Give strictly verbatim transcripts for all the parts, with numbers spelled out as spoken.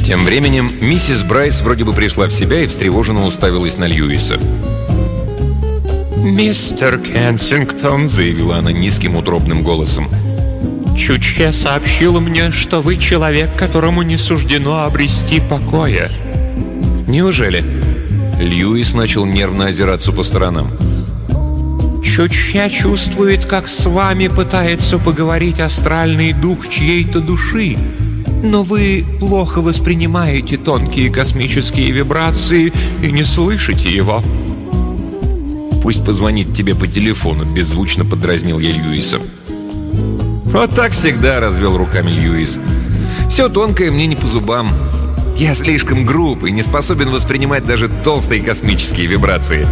Тем временем миссис Брайс вроде бы пришла в себя и встревоженно уставилась на Льюиса. «Мистер Кенсингтон», — заявила она низким утробным голосом, «Чучхе сообщил мне, что вы человек, которому не суждено обрести покоя». «Неужели?» Льюис начал нервно озираться по сторонам. «Чучхе чувствует, как с вами пытается поговорить астральный дух чьей-то души, но вы плохо воспринимаете тонкие космические вибрации и не слышите его». «Пусть позвонит тебе по телефону», — беззвучно подразнил я Льюиса. «Вот так всегда», — развел руками Льюис. «Все тонкое мне не по зубам. Я слишком груб и не способен воспринимать даже толстые космические вибрации».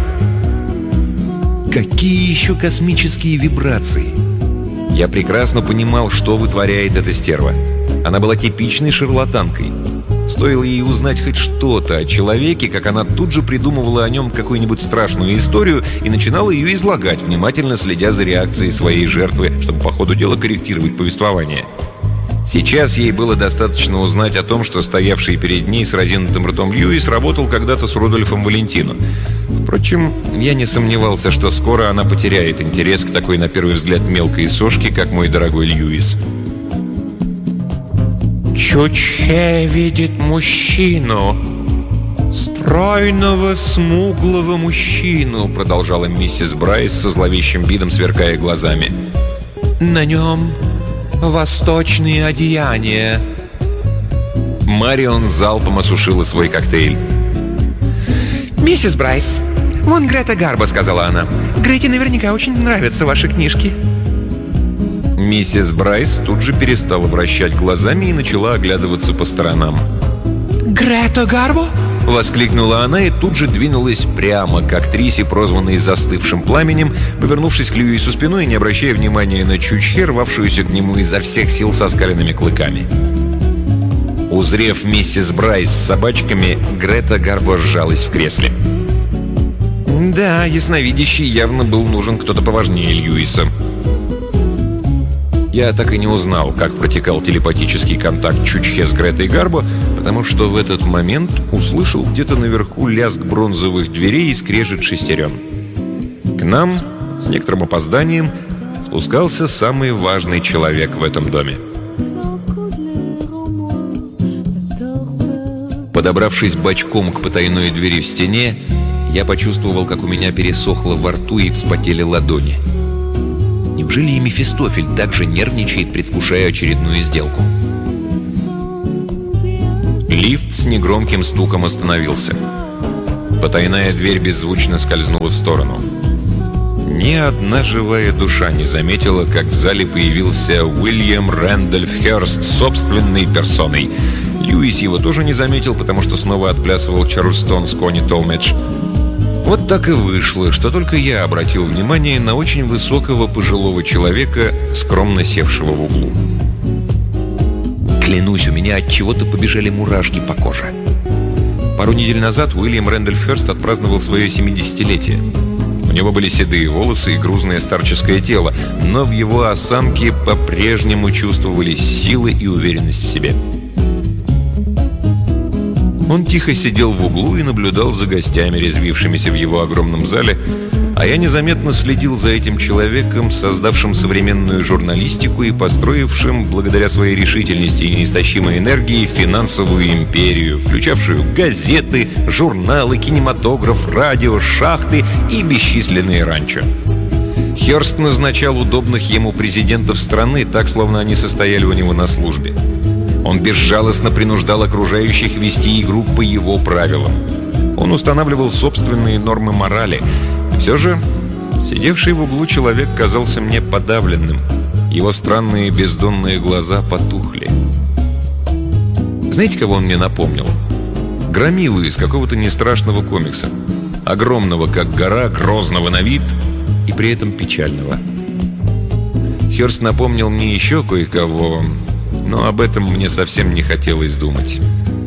Какие еще космические вибрации? Я прекрасно понимал, что вытворяет эта стерва. Она была типичной шарлатанкой. Стоило ей узнать хоть что-то о человеке, как она тут же придумывала о нем какую-нибудь страшную историю и начинала ее излагать, внимательно следя за реакцией своей жертвы, чтобы по ходу дела корректировать повествование. Сейчас ей было достаточно узнать о том, что стоявший перед ней с разинутым ртом Льюис работал когда-то с Рудольфом Валентино. Впрочем, я не сомневался, что скоро она потеряет интерес к такой, на первый взгляд, мелкой сошке, как мой дорогой Льюис. «Чучхе видит мужчину, стройного, смуглого мужчину», — продолжала миссис Брайс со зловещим видом, сверкая глазами. «На нем восточные одеяния». Марион залпом осушила свой коктейль. «Миссис Брайс, вон Грета Гарбо», — сказала она. «Грете наверняка очень нравятся ваши книжки». Миссис Брайс тут же перестала вращать глазами и начала оглядываться по сторонам. «Грета Гарбо?» — воскликнула она и тут же двинулась прямо к актрисе, прозванной «Застывшим пламенем», повернувшись к Льюису спиной и не обращая внимания на Чучхе, рвавшуюся к нему изо всех сил со скаленными клыками. Узрев миссис Брайс с собачками, Грета Гарбо сжалась в кресле. Да, ясновидящий явно был нужен кто-то поважнее Льюиса. Я так и не узнал, как протекал телепатический контакт Чучхе с Гретой Гарбо, потому что в этот момент услышал где-то наверху лязг бронзовых дверей и скрежет шестерен. К нам, с некоторым опозданием, спускался самый важный человек в этом доме. Подобравшись бочком к потайной двери в стене, я почувствовал, как у меня пересохло во рту и вспотели ладони. Неужели и Мефистофель также нервничает, предвкушая очередную сделку? Лифт с негромким стуком остановился. Потайная дверь беззвучно скользнула в сторону. Ни одна живая душа не заметила, как в зале появился Уильям Рэндольф Хёрст собственной персоной. Льюис его тоже не заметил, потому что снова отплясывал Чарльстон с Кони Толмедж. Вот так и вышло, что только я обратил внимание на очень высокого пожилого человека, скромно севшего в углу. Клянусь, у меня от чего-то побежали мурашки по коже. Пару недель назад Уильям Рэндольф Хёрст отпраздновал свое семидесятилетие. У него были седые волосы и грузное старческое тело, но в его осанке по-прежнему чувствовались сила и уверенность в себе. Он тихо сидел в углу и наблюдал за гостями, резвившимися в его огромном зале, а я незаметно следил за этим человеком, создавшим современную журналистику и построившим, благодаря своей решительности и неистощимой энергии, финансовую империю, включавшую газеты, журналы, кинематограф, радио, шахты и бесчисленные ранчо. Хёрст назначал удобных ему президентов страны, так, словно они состояли у него на службе. Он безжалостно принуждал окружающих вести игру по его правилам. Он устанавливал собственные нормы морали. Все же, сидевший в углу человек казался мне подавленным. Его странные бездонные глаза потухли. Знаете, кого он мне напомнил? Громилу из какого-то нестрашного комикса. Огромного, как гора, грозного на вид и при этом печального. Хёрст напомнил мне еще кое-кого, но об этом мне совсем не хотелось думать.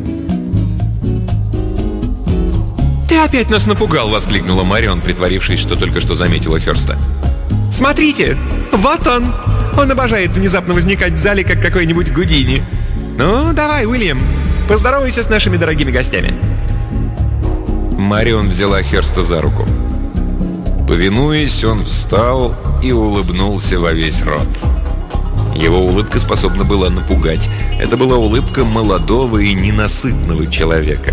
«Ты опять нас напугал!» — воскликнула Марион, притворившись, что только что заметила Хёрста. «Смотрите! Вот он! Он обожает внезапно возникать в зале, как какой-нибудь Гудини. Ну, давай, Уильям, поздоровайся с нашими дорогими гостями». Марион взяла Херста за руку. Повинуясь, он встал и улыбнулся во весь рот. Его улыбка способна была напугать. Это была улыбка молодого и ненасытного человека.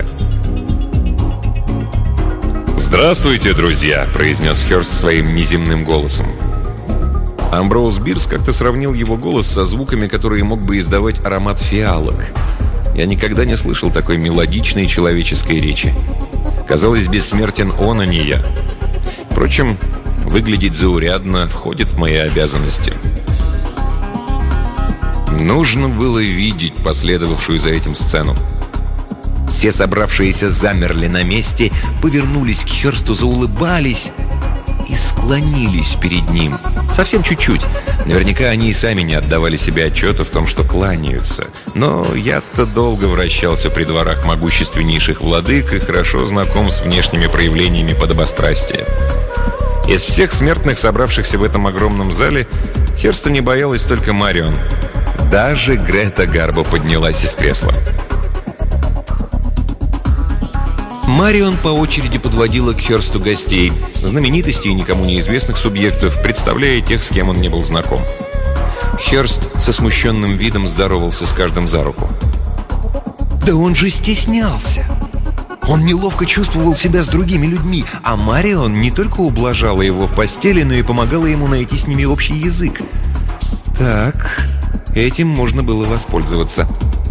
«Здравствуйте, друзья!» — произнес Херст своим неземным голосом. Амброуз Бирс как-то сравнил его голос со звуками, которые мог бы издавать аромат фиалок. Я никогда не слышал такой мелодичной человеческой речи. Казалось, бессмертен он, а не я. Впрочем, выглядеть заурядно входит в мои обязанности. Нужно было видеть последовавшую за этим сцену. Все собравшиеся замерли на месте, повернулись к Херсту, заулыбались и склонились перед ним. Совсем чуть-чуть. Наверняка они и сами не отдавали себе отчета в том, что кланяются. Но я-то долго вращался при дворах могущественнейших владык и хорошо знаком с внешними проявлениями подобострастия. Из всех смертных, собравшихся в этом огромном зале, Херста не боялась только Марион. Даже Грета Гарбо поднялась из кресла. Марион по очереди подводила к Херсту гостей, знаменитостей и никому неизвестных субъектов, представляя тех, с кем он не был знаком. Херст со смущенным видом здоровался с каждым за руку. Да он же стеснялся! Он неловко чувствовал себя с другими людьми, а Марион не только ублажала его в постели, но и помогала ему найти с ними общий язык. Так, этим можно было воспользоваться.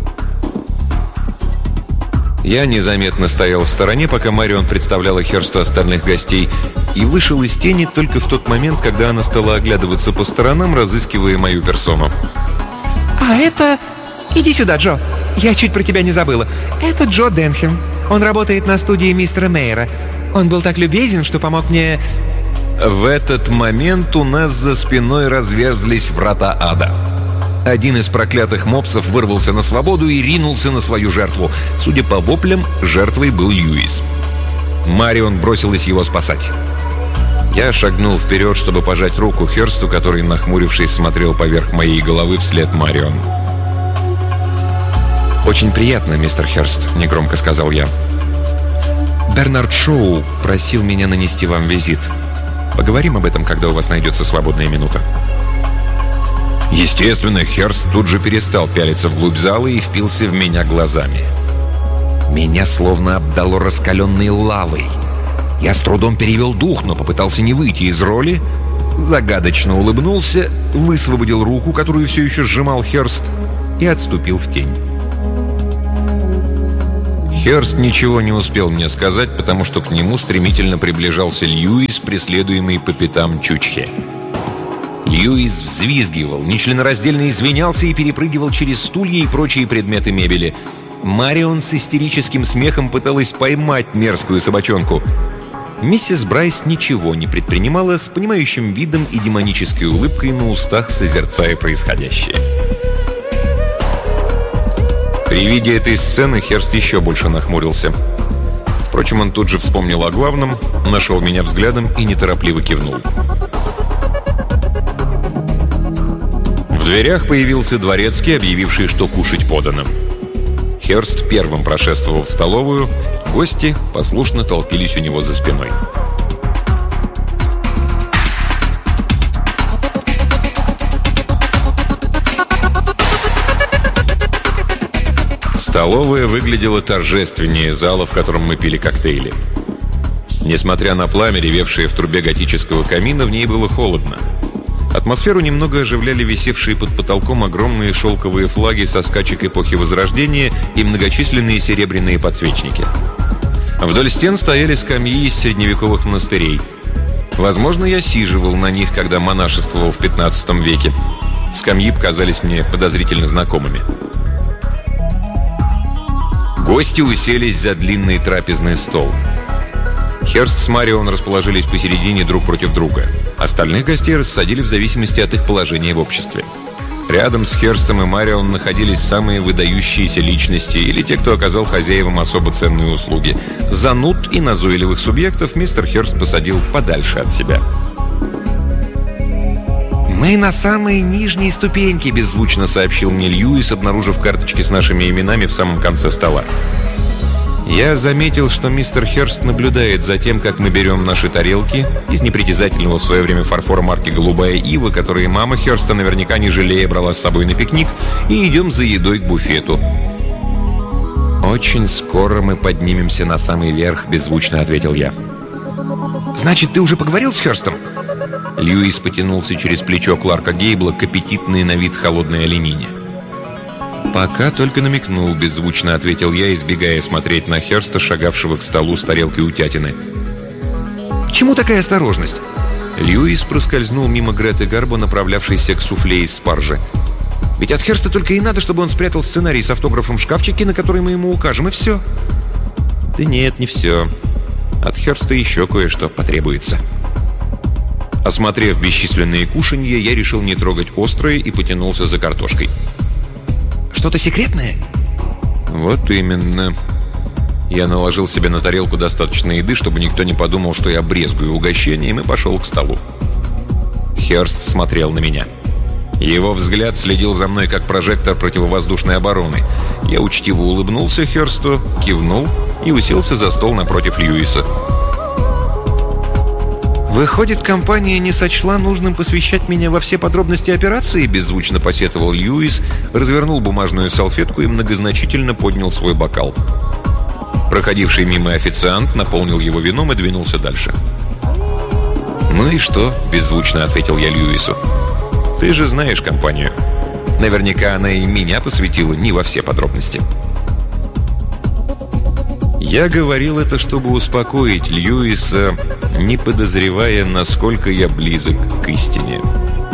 Я незаметно стоял в стороне, пока Марион представляла Херсту остальных гостей, и вышел из тени только в тот момент, когда она стала оглядываться по сторонам, разыскивая мою персону. «А это... Иди сюда, Джо. Я чуть про тебя не забыла. Это Джо Денхэм. Он работает на студии мистера Мейера. Он был так любезен, что помог мне...» В этот момент у нас за спиной разверзлись врата ада. Один из проклятых мопсов вырвался на свободу и ринулся на свою жертву. Судя по воплям, жертвой был Льюис. Марион бросилась его спасать. Я шагнул вперед, чтобы пожать руку Херсту, который, нахмурившись, смотрел поверх моей головы вслед Марион. «Очень приятно, мистер Херст», — негромко сказал я. «Бернард Шоу просил меня нанести вам визит. Поговорим об этом, когда у вас найдется свободная минута». Естественно, Херст тут же перестал пялиться вглубь зала и впился в меня глазами. Меня словно обдало раскаленной лавой. Я с трудом перевел дух, но попытался не выйти из роли. Загадочно улыбнулся, высвободил руку, которую все еще сжимал Херст, и отступил в тень. Херст ничего не успел мне сказать, потому что к нему стремительно приближался Льюис, преследуемый по пятам Чучхе. Льюис взвизгивал, нечленораздельно извинялся и перепрыгивал через стулья и прочие предметы мебели. Марион с истерическим смехом пыталась поймать мерзкую собачонку. Миссис Брайс ничего не предпринимала, с понимающим видом и демонической улыбкой на устах, созерцая происходящее. При виде этой сцены Херст еще больше нахмурился. Впрочем, он тут же вспомнил о главном, нашел меня взглядом и неторопливо кивнул. В дверях появился дворецкий, объявивший, что кушать подано. Херст первым прошествовал в столовую, гости послушно толпились у него за спиной. Столовая выглядела торжественнее зала, в котором мы пили коктейли. Несмотря на пламя, ревевшее в трубе готического камина, в ней было холодно. Атмосферу немного оживляли висевшие под потолком огромные шелковые флаги со скачек эпохи Возрождения и многочисленные серебряные подсвечники. Вдоль стен стояли скамьи из средневековых монастырей. Возможно, я сиживал на них, когда монашествовал в пятнадцатом веке. Скамьи показались мне подозрительно знакомыми. Гости уселись за длинный трапезный стол. Херст с Марион расположились посередине друг против друга. Остальных гостей рассадили в зависимости от их положения в обществе. Рядом с Херстом и Марион находились самые выдающиеся личности или те, кто оказал хозяевам особо ценные услуги. Зануд и назойливых субъектов мистер Херст посадил подальше от себя. «Мы на самой нижней ступеньке», — беззвучно сообщил мне Льюис, обнаружив карточки с нашими именами в самом конце стола. Я заметил, что мистер Херст наблюдает за тем, как мы берем наши тарелки из непритязательного в свое время фарфора марки «Голубая ива», которые мама Херста наверняка не жалея брала с собой на пикник, и идем за едой к буфету. «Очень скоро мы поднимемся на самый верх», — беззвучно ответил я. «Значит, ты уже поговорил с Херстом?» Льюис потянулся через плечо Кларка Гейбла к аппетитной на вид холодной оленине. «Пока только намекнул», — беззвучно ответил я, избегая смотреть на Херста, шагавшего к столу с тарелкой утятины. «К чему такая осторожность?» Льюис проскользнул мимо Греты Гарбо, направлявшейся к суфле из спаржи. «Ведь от Херста только и надо, чтобы он спрятал сценарий с автографом в шкафчике, на который мы ему укажем, и все». «Да нет, не все. От Херста еще кое-что потребуется». Осмотрев бесчисленные кушанья, я решил не трогать острое и потянулся за картошкой. «Что-то секретное?» «Вот именно». Я наложил себе на тарелку достаточно еды, чтобы никто не подумал, что я брезгую угощением, и пошел к столу. Херст смотрел на меня. Его взгляд следил за мной, как прожектор противовоздушной обороны. Я учтиво улыбнулся Херсту, кивнул и уселся за стол напротив Льюиса. «Выходит, компания не сочла нужным посвящать меня во все подробности операции?» — беззвучно посетовал Льюис, развернул бумажную салфетку и многозначительно поднял свой бокал. Проходивший мимо официант наполнил его вином и двинулся дальше. «Ну и что?» — беззвучно ответил я Льюису. «Ты же знаешь компанию. Наверняка она и меня посвятила не во все подробности». Я говорил это, чтобы успокоить Льюиса, не подозревая, насколько я близок к истине.